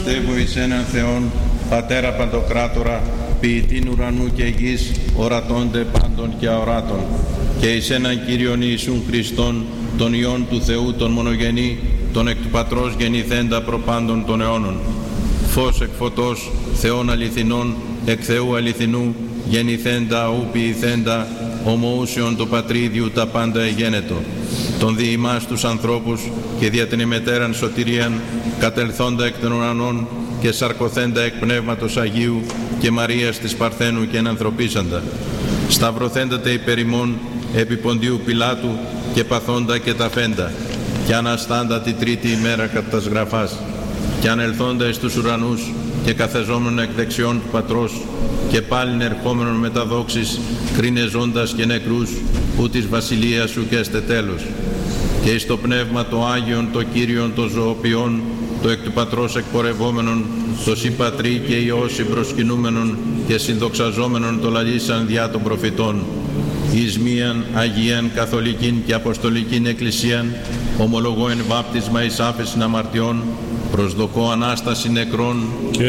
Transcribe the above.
πιστεύω εις έναν Θεόν, Πατέρα Παντοκράτορα, ποιητήν ουρανού και γης, ορατώνται πάντων και αοράτων, και εις έναν Κύριον Ιησούν Χριστόν, τον Υιόν του Θεού, τον μονογενή, τον εκ του Πατρός γεννηθέντα προπάντων των αιώνων. Φως εκ φωτός, Θεόν αληθινών, εκ Θεού αληθινού, γεννηθέντα ου ποιηθέντα, ομοούσιον το Πατρίδιου τα πάντα εγένετο. Τον δι' ημάς τους ανθρώπους και δια την ημετέραν σωτηρίαν, κατελθόντα εκ των ουρανών και σαρκωθέντα εκ Πνεύματος Αγίου και Μαρίας της Παρθένου και ενανθρωπίσαντα. Σταυρωθέντατε υπέρ ημών επί Ποντίου Πιλάτου και παθόντα και ταφέντα, και αναστάντα τη τρίτη ημέρα κατά τας γραφάς, και ανελθόντα εις τους ουρανούς και καθεζόμενον εκ δεξιών του Πατρός, και πάλιν ερχόμενον με τα δόξης, κρίνε ζώντας και νεκρούς, που της βασιλείας σου και έστε τέλος. Και εις το Πνεύμα το Άγιον, το Κύριον, το ζωοποιών, το εκ του Πατρός εκπορευόμενον, το Συμπατρί και Υιός συμπροσκυνούμενον και συνδοξαζόμενον το λαλήσαν διά των προφητών. Εις μίαν Αγίαν Καθολικήν και Αποστολικήν Εκκλησίαν, ομολογώ εν βάπτισμα εις άφεσιν αμαρτιών, προσδοκώ Ανάσταση νεκρών